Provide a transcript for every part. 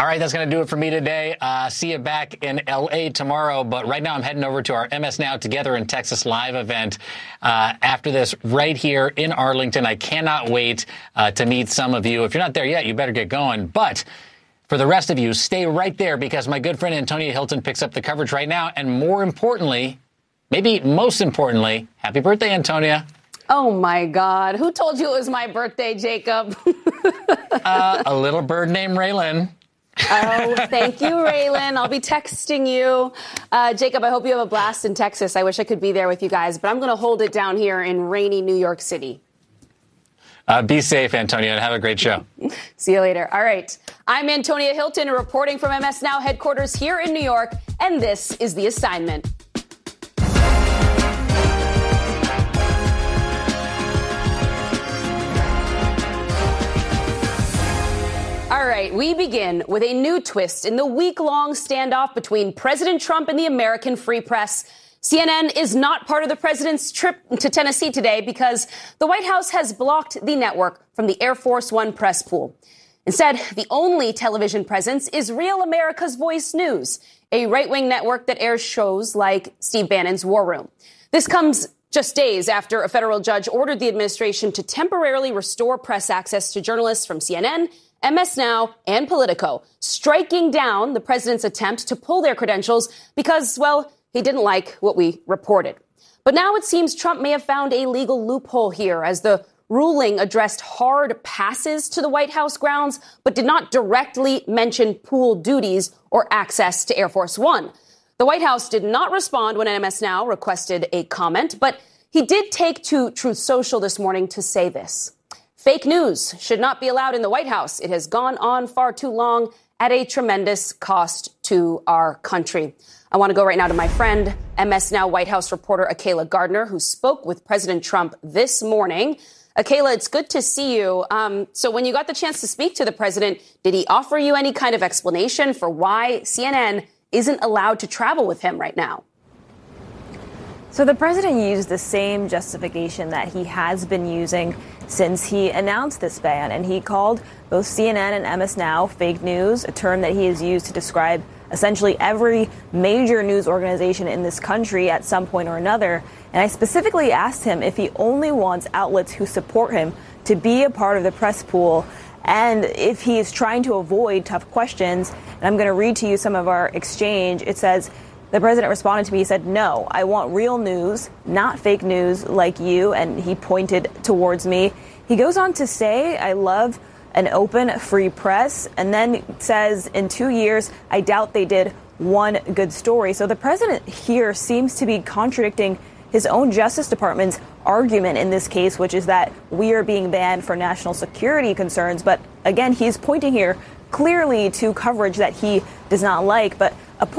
All right, that's going to do it for me today. See you back in L.A. tomorrow. But right now I'm heading over to our MS Now Together in Texas live event after this right here in Arlington. I cannot wait to meet some of you. If you're not there yet, you better get going. But for the rest of you, stay right there because my good friend Antonia Hilton picks up the coverage right now. And more importantly, maybe most importantly, happy birthday, Antonia. Oh, my God. Who told you it was my birthday, Jacob? A little bird named Raylan. Oh, thank you, Raylan. I'll be texting you. Jacob, I hope you have a blast in Texas. I wish I could be there with you guys, but I'm going to hold it down here in rainy New York City. Be safe, Antonia, and have a great show. See you later. All right. I'm Antonia Hilton, reporting from MS Now headquarters here in New York, and this is The Assignment. All right, we begin with a new twist in the week-long standoff between President Trump and the American Free Press. CNN is not part of the president's trip to Tennessee today because the White House has blocked the network from the Air Force One press pool. Instead, the only television presence is Real America's Voice News, a right-wing network that airs shows like Steve Bannon's War Room. This comes just days after a federal judge ordered the administration to temporarily restore press access to journalists from CNN, MS Now, and Politico, striking down the president's attempt to pull their credentials because, well, he didn't like what we reported. But now it seems Trump may have found a legal loophole here as the ruling addressed hard passes to the White House grounds, but did not directly mention pool duties or access to Air Force One. The White House did not respond when MS Now requested a comment, but he did take to Truth Social this morning to say this. Fake news should not be allowed in the White House. It has gone on far too long at a tremendous cost to our country. I want to go right now to my friend, MS Now White House reporter Akayla Gardner, who spoke with President Trump this morning. Akayla, it's good to see you. So when you got the chance to speak to the president, did he offer you any kind of explanation for why CNN isn't allowed to travel with him right now? So the president used the same justification that he has been using since he announced this ban, and he called both CNN and MS Now fake news, a term that he has used to describe essentially every major news organization in this country at some point or another. And I specifically asked him if he only wants outlets who support him to be a part of the press pool and if he is trying to avoid tough questions. And I'm going to read to you some of our exchange. It says, the president responded to me. He said, no, I want real news, not fake news like you. And he pointed towards me. He goes on to say, I love an open, free press. And then says, in 2 years, I doubt they did one good story. So the president here seems to be contradicting his own Justice Department's argument in this case, which is that we are being banned for national security concerns. But again, he's pointing here clearly to coverage that he does not like. But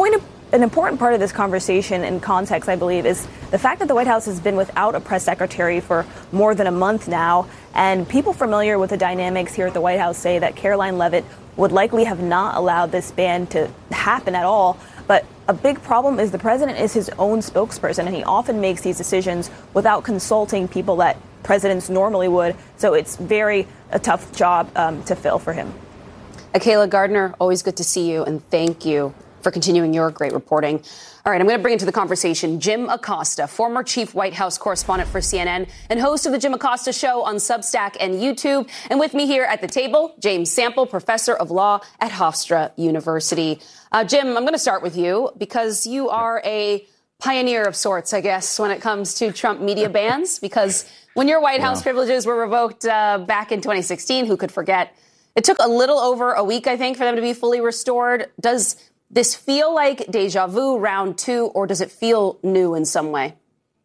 an important part of this conversation and context, I believe, is the fact that the White House has been without a press secretary for more than a month now. And people familiar with the dynamics here at the White House say that Caroline Leavitt would likely have not allowed this ban to happen at all. But a big problem is the president is his own spokesperson, and he often makes these decisions without consulting people that presidents normally would. So it's a tough job to fill for him. Akayla Gardner, always good to see you, and thank you for continuing your great reporting. All right, I'm going to bring into the conversation Jim Acosta, former chief White House correspondent for CNN and host of the Jim Acosta Show on Substack and YouTube. And with me here at the table, James Sample, professor of law at Hofstra University. Jim, I'm going to start with you because you are a pioneer of sorts, I guess, when it comes to Trump media bans, because when your White House privileges were revoked back in 2016, who could forget? It took a little over a week, I think, for them to be fully restored. Does this feel like deja vu round two, or does it feel new in some way?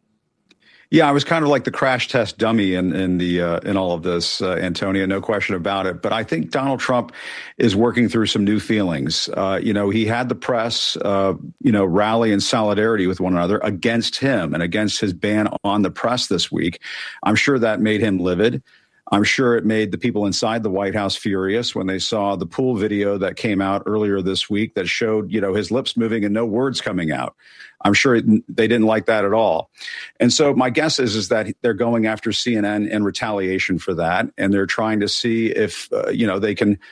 Yeah, I was kind of like the crash test dummy in all of this, Antonia, no question about it. But I think Donald Trump is working through some new feelings. He had the press, rally in solidarity with one another against him and against his ban on the press this week. I'm sure that made him livid. I'm sure it made the people inside the White House furious when they saw the pool video that came out earlier this week that showed, his lips moving and no words coming out. I'm sure they didn't like that at all. And so my guess is that they're going after CNN in retaliation for that. And they're trying to see if, they can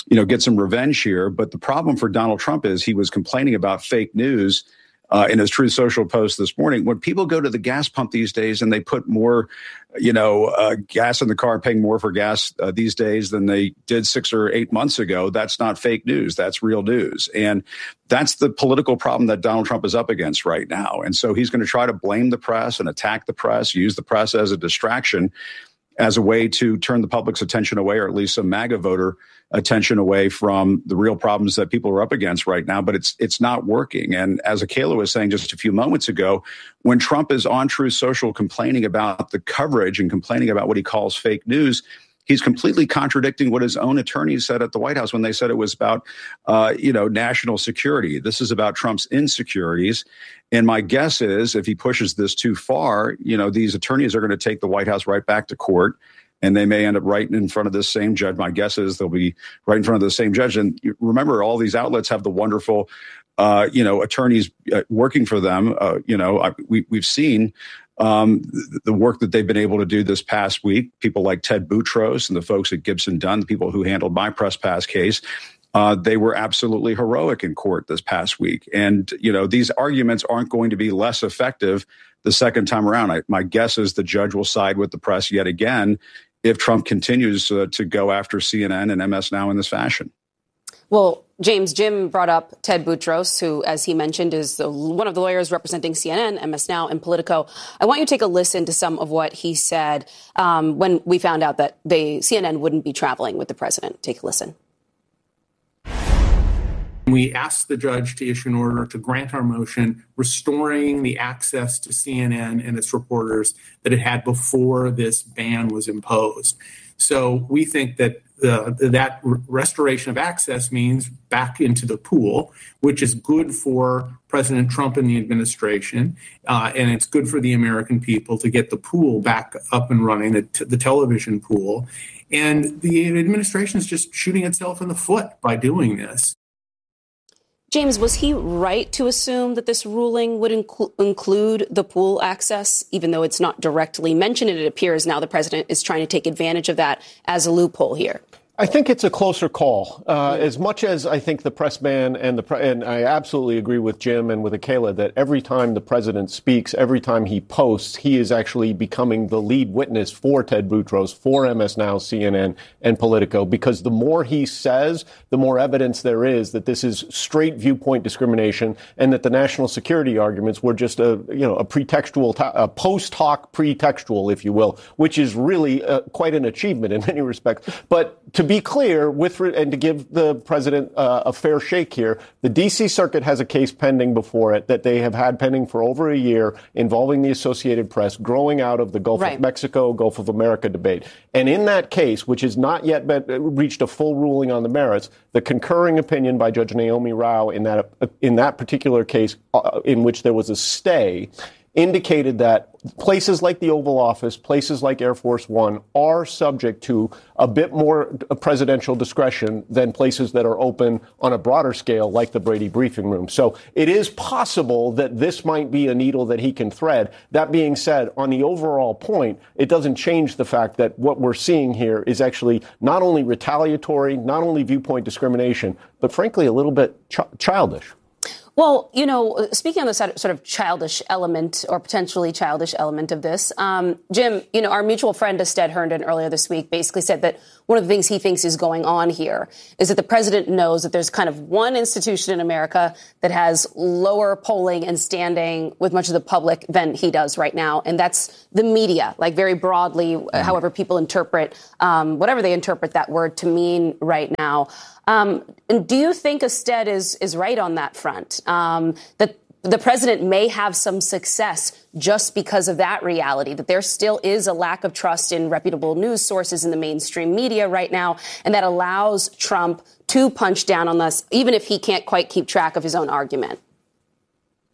get some revenge here. But the problem for Donald Trump is he was complaining about fake news in his Truth Social post this morning. When people go to the gas pump these days and they put more, gas in the car, paying more for gas these days than they did 6 or 8 months ago, that's not fake news. That's real news. And that's the political problem that Donald Trump is up against right now. And so he's going to try to blame the press and attack the press, use the press as a distraction, as a way to turn the public's attention away, or at least some MAGA voter attention away from the real problems that people are up against right now. But it's not working. And as Akayla was saying just a few moments ago, when Trump is on Truth Social complaining about the coverage and complaining about what he calls fake news, he's completely contradicting what his own attorneys said at the White House when they said it was about, national security. This is about Trump's insecurities. And my guess is if he pushes this too far, these attorneys are going to take the White House right back to court, and they may end up right in front of this same judge. My guess is they'll be right in front of the same judge. And remember, all these outlets have the wonderful, attorneys working for them. We've seen the work that they've been able to do this past week. People like Ted Boutros and the folks at Gibson Dunn, the people who handled my press pass case, they were absolutely heroic in court this past week. And, these arguments aren't going to be less effective the second time around. My guess is the judge will side with the press yet again if Trump continues to go after CNN and MS Now in this fashion. Well, James, Jim brought up Ted Boutros, who, as he mentioned, is one of the lawyers representing CNN, MS Now, and Politico. I want you to take a listen to some of what he said when we found out that CNN wouldn't be traveling with the president. Take a listen. We asked the judge to issue an order to grant our motion, restoring the access to CNN and its reporters that it had before this ban was imposed. So we think that that restoration of access means back into the pool, which is good for President Trump and the administration, and it's good for the American people to get the pool back up and running, the television pool. And the administration is just shooting itself in the foot by doing this. James, was he right to assume that this ruling would include the pool access, even though it's not directly mentioned? And it appears now the president is trying to take advantage of that as a loophole here. I think it's a closer call. As much as I think the press ban and I absolutely agree with Jim and with Akayla that every time the president speaks, every time he posts, he is actually becoming the lead witness for Ted Boutros, for MS Now, CNN, and Politico, because the more he says, the more evidence there is that this is straight viewpoint discrimination and that the national security arguments were just a pretextual, a post hoc pretextual, if you will, which is really quite an achievement in many respects. But to be clear, and to give the president a fair shake here, the D.C. Circuit has a case pending before it that they have had pending for over a year involving the Associated Press growing out of the Gulf of Mexico, Gulf of America debate. And in that case, which has not yet reached a full ruling on the merits, the concurring opinion by Judge Naomi Rao in that particular case in which there was a stay indicated that places like the Oval Office, places like Air Force One are subject to a bit more presidential discretion than places that are open on a broader scale like the Brady briefing room. So it is possible that this might be a needle that he can thread. That being said, on the overall point, it doesn't change the fact that what we're seeing here is actually not only retaliatory, not only viewpoint discrimination, but frankly a little bit childish. Well, speaking on the sort of childish element or potentially childish element of this, Jim, our mutual friend, Ested Herndon, earlier this week basically said that one of the things he thinks is going on here is that the president knows that there's kind of one institution in America that has lower polling and standing with much of the public than he does right now. And that's the media, like very broadly, however people interpret, whatever they interpret that word to mean right now. And do you think Ested is right on that front, that the president may have some success just because of that reality, that there still is a lack of trust in reputable news sources in the mainstream media right now, and that allows Trump to punch down on this, even if he can't quite keep track of his own argument?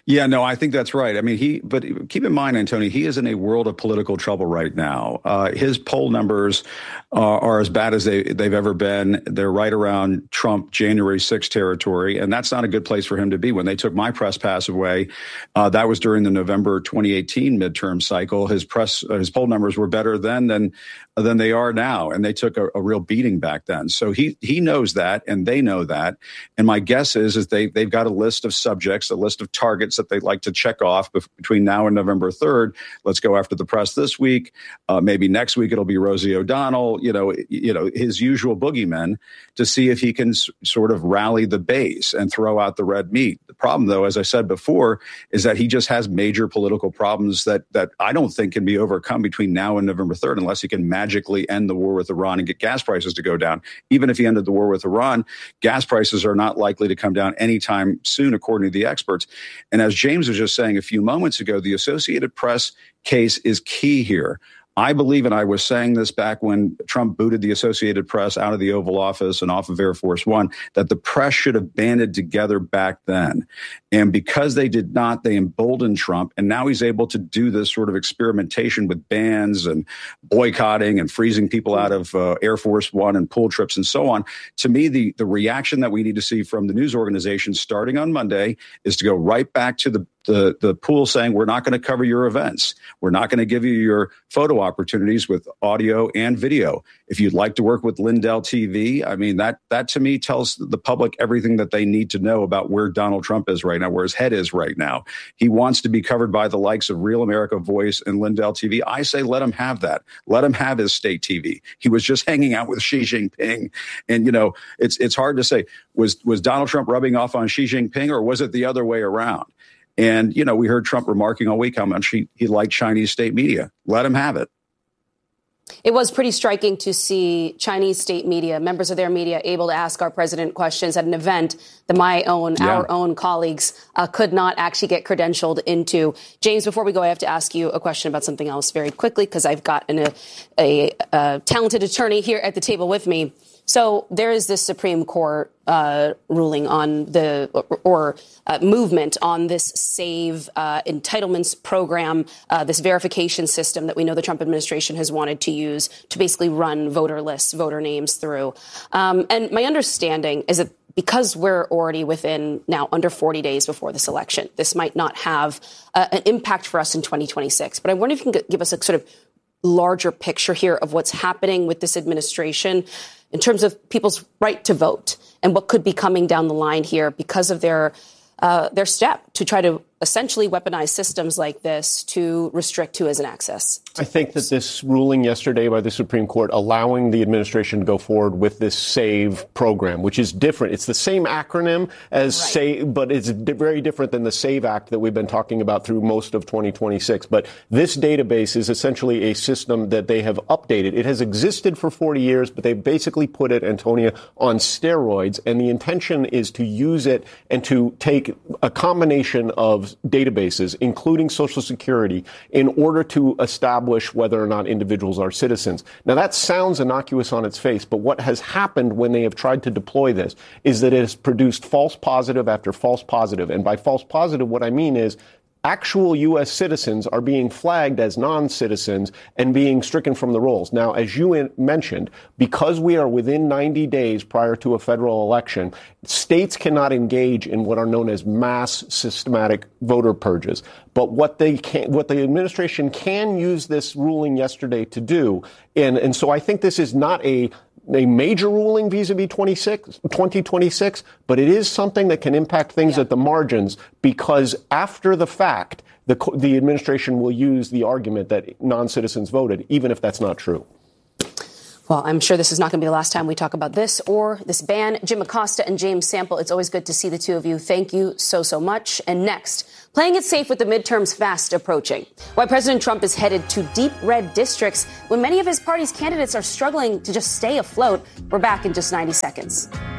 Yeah, no, I think that's right. I mean, but keep in mind, Antonio, he is in a world of political trouble right now. His poll numbers are as bad as they've ever been. They're right around Trump January 6th territory, and that's not a good place for him to be. When they took my press pass away, that was during the November 2018 midterm cycle. His poll numbers were better then than they are now, and they took a real beating back then. So he knows that, and they know that. And my guess is they've got a list of subjects, a list of targets that they'd like to check off between now and November 3rd. Let's go after the press this week. Maybe next week it'll be Rosie O'Donnell, you know, his usual boogeymen, to see if he can sort of rally the base and throw out the red meat. The problem, though, as I said before, is that he just has major political problems that I don't think can be overcome between now and November 3rd unless he can magically end the war with Iran and get gas prices to go down. Even if he ended the war with Iran, gas prices are not likely to come down anytime soon, according to the experts. And as James was just saying a few moments ago, the Associated Press case is key here. I believe, and I was saying this back when Trump booted the Associated Press out of the Oval Office and off of Air Force One, that the press should have banded together back then. And because they did not, they emboldened Trump. And now he's able to do this sort of experimentation with bans and boycotting and freezing people out of Air Force One and pool trips and so on. To me, the reaction that we need to see from the news organizations starting on Monday is to go right back to the pool saying, we're not going to cover your events. We're not going to give you your photo opportunities with audio and video. If you'd like to work with Lindell TV, I mean, that to me tells the public everything that they need to know about where Donald Trump is right now, where his head is right now. He wants to be covered by the likes of Real America Voice and Lindell TV. I say let him have that. Let him have his state TV. He was just hanging out with Xi Jinping. And, you know, it's hard to say, was Donald Trump rubbing off on Xi Jinping, or was it the other way around? And, you know, we heard Trump remarking all week how much he liked Chinese state media. Let him have it. It was pretty striking to see Chinese state media, members of their media, able to ask our president questions at an event that our own colleagues could not actually get credentialed into. James, before we go, I have to ask you a question about something else very quickly, because I've got a talented attorney here at the table with me. So there is this Supreme Court ruling on movement on this SAVE entitlements program, this verification system that we know the Trump administration has wanted to use to basically run voter lists, voter names through. And my understanding is that because we're already within now under 40 days before this election, this might not have an impact for us in 2026. But I wonder if you can give us a sort of larger picture here of what's happening with this administration in terms of people's right to vote and what could be coming down the line here because of their step to try to essentially weaponize systems like this to restrict who has an access. I think that this ruling yesterday by the Supreme Court allowing the administration to go forward with this SAVE program, which is different. It's the same acronym as SAVE, but it's very different than the SAVE Act that we've been talking about through most of 2026. But this database is essentially a system that they have updated. It has existed for 40 years, but they've basically put it, Antonia, on steroids. And the intention is to use it and to take a combination of databases, including Social Security, in order to establish whether or not individuals are citizens. Now, that sounds innocuous on its face, but what has happened when they have tried to deploy this is that it has produced false positive after false positive. And by false positive, what I mean is actual U.S. citizens are being flagged as non-citizens and being stricken from the rolls. Now, as you mentioned, because we are within 90 days prior to a federal election, states cannot engage in what are known as mass systematic voter purges. But what the administration can use this ruling yesterday to do, and so I think this is not a major ruling vis-a-vis 2026, but it is something that can impact things at the margins, because after the fact, the administration will use the argument that non-citizens voted, even if that's not true. Well, I'm sure this is not going to be the last time we talk about this or this ban. Jim Acosta and James Sample, it's always good to see the two of you. Thank you so much. And next, playing it safe with the midterms fast approaching. Why President Trump is headed to deep red districts when many of his party's candidates are struggling to just stay afloat. We're back in just 90 seconds.